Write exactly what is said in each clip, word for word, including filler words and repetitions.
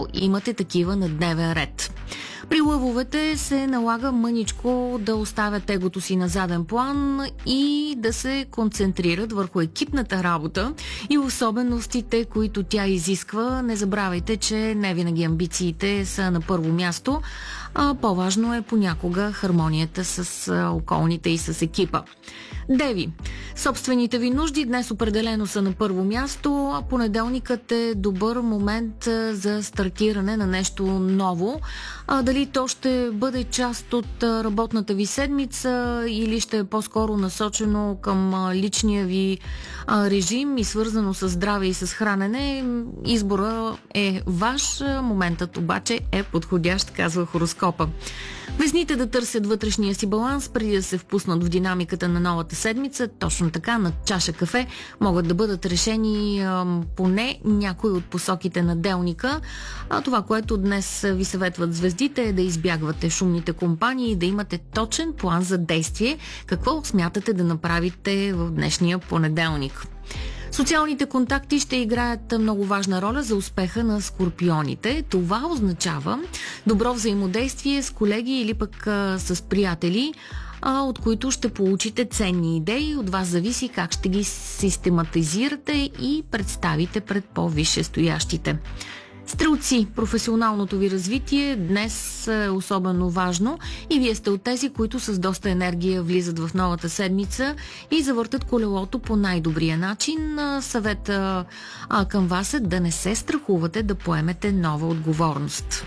ако имате такива на дневен ред. При лъвовете се налага мъничко да оставят егото си на заден план и да се концентрират върху екипната работа и особеностите, които тя изисква. Не забравяйте, че не винаги амбициите са на първо място, а по-важно е понякога хармонията с околните и с екипа. Деви, собствените ви нужди днес определено са на първо място, а понеделникът е добър момент за стартиране на нещо ново. А дали то ще бъде част от работната ви седмица или ще е по-скоро насочено към личния ви режим и свързано с здраве и с хранене, избора е ваш, моментът обаче е подходящ, казва хороскопа. Везните да търсят вътрешния си баланс преди да се впуснат в динамиката на новата седмица. Точно така, на чаша кафе могат да бъдат решени а, поне някои от посоките на делника. А това, което днес ви съветват звездите, е да избягвате шумните компании и да имате точен план за действие. Какво смятате да направите в днешния понеделник? Социалните контакти ще играят много важна роля за успеха на скорпионите. Това означава добро взаимодействие с колеги или пък а, с приятели, а, от които ще получите ценни идеи. От вас зависи как ще ги систематизирате и представите пред по-висше стоящите. Стрелци, професионалното ви развитие днес е особено важно и вие сте от тези, които с доста енергия влизат в новата седмица и завъртат колелото по най-добрия начин. Съвета а, към вас е да не се страхувате да поемете нова отговорност.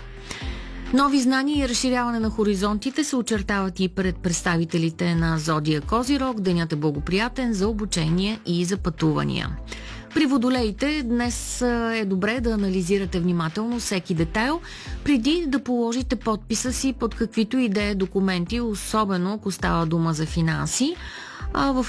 Нови знания и разширяване на хоризонтите се очертават и пред представителите на Зодия Козирог. Денят е благоприятен за обучение и за пътувания. При водолеите днес е добре да анализирате внимателно всеки детайл, преди да положите подписа си под каквито и да е документи, особено ако става дума за финанси. А в